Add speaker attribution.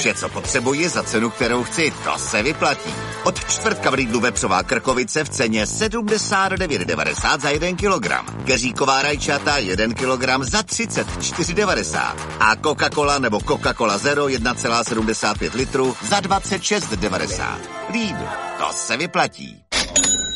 Speaker 1: Vše, co potřebuji za cenu, kterou chci, to se vyplatí. Od čtvrtka v Lidlu vepřová krkovice v ceně 79,90 za 1 kilogram. Keříková rajčata 1 kilogram za 34,90. A Coca-Cola nebo Coca-Cola Zero 1,75 litru za 26,90. Lidl, to se vyplatí.